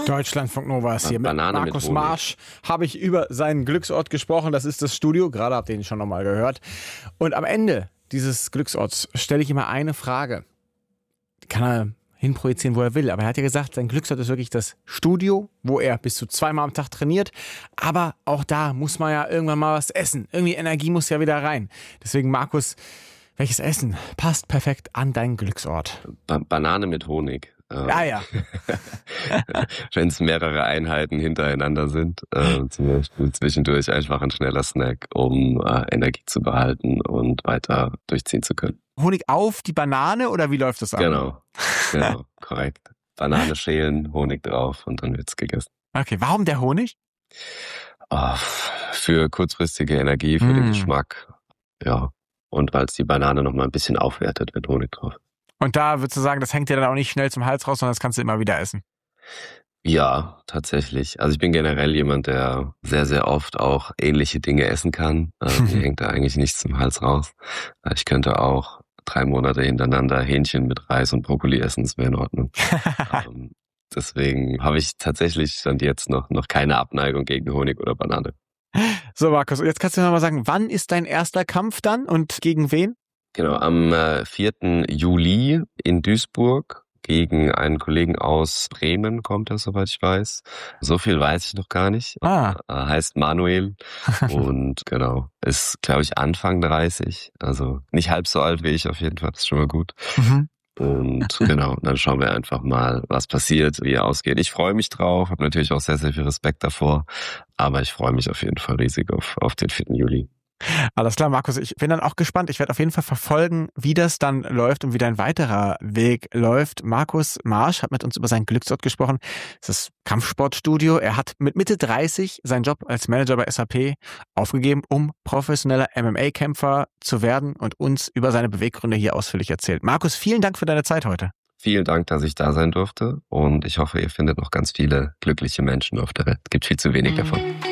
Deutschlandfunk Nova ist hier. Mit Banane Markus mit Honig. Marsch habe ich über seinen Glücksort gesprochen. Das ist das Studio. Gerade habt ihr ihn schon nochmal gehört. Und am Ende dieses Glücksorts stelle ich immer eine Frage. Die kann er hinprojizieren, wo er will. Aber er hat ja gesagt, sein Glücksort ist wirklich das Studio, wo er bis zu 2-mal am Tag trainiert. Aber auch da muss man ja irgendwann mal was essen. Irgendwie Energie muss ja wieder rein. Deswegen, Markus, welches Essen passt perfekt an deinen Glücksort? Banane mit Honig. Ja. Wenn es mehrere Einheiten hintereinander sind, zum Beispiel zwischendurch einfach ein schneller Snack, um Energie zu behalten und weiter durchziehen zu können. Honig auf die Banane oder wie läuft das ab? Genau, korrekt. Banane schälen, Honig drauf und dann wird's gegessen. Okay, warum der Honig? Für kurzfristige Energie, für den Geschmack, ja. Und weil es die Banane noch mal ein bisschen aufwertet, mit Honig drauf. Und da würdest du sagen, das hängt dir dann auch nicht schnell zum Hals raus, sondern das kannst du immer wieder essen. Ja, tatsächlich. Also ich bin generell jemand, der sehr, sehr oft auch ähnliche Dinge essen kann. Mir hängt da eigentlich nichts zum Hals raus. Ich könnte auch 3 Monate hintereinander Hähnchen mit Reis und Brokkoli essen, das wäre in Ordnung. Deswegen habe ich tatsächlich Stand jetzt noch keine Abneigung gegen Honig oder Banane. So, Markus, jetzt kannst du mir mal sagen, wann ist dein erster Kampf dann und gegen wen? Genau, am 4. Juli in Duisburg gegen einen Kollegen aus Bremen kommt er, soweit ich weiß. So viel weiß ich noch gar nicht. Heißt Manuel und genau, ist, glaube ich, Anfang 30. Also nicht halb so alt wie ich auf jeden Fall, das ist schon mal gut. Und genau, dann schauen wir einfach mal, was passiert, wie er ausgeht. Ich freue mich drauf, habe natürlich auch sehr, sehr viel Respekt davor, aber ich freue mich auf jeden Fall riesig auf den 4. Juli. Alles klar, Markus, ich bin dann auch gespannt. Ich werde auf jeden Fall verfolgen, wie das dann läuft und wie dein weiterer Weg läuft. Markus Marsch hat mit uns über seinen Glücksort gesprochen. Das ist das Kampfsportstudio. Er hat mit Mitte 30 seinen Job als Manager bei SAP aufgegeben, um professioneller MMA-Kämpfer zu werden und uns über seine Beweggründe hier ausführlich erzählt. Markus, vielen Dank für deine Zeit heute. Vielen Dank, dass ich da sein durfte und ich hoffe, ihr findet noch ganz viele glückliche Menschen auf der Welt. Es gibt viel zu wenig davon.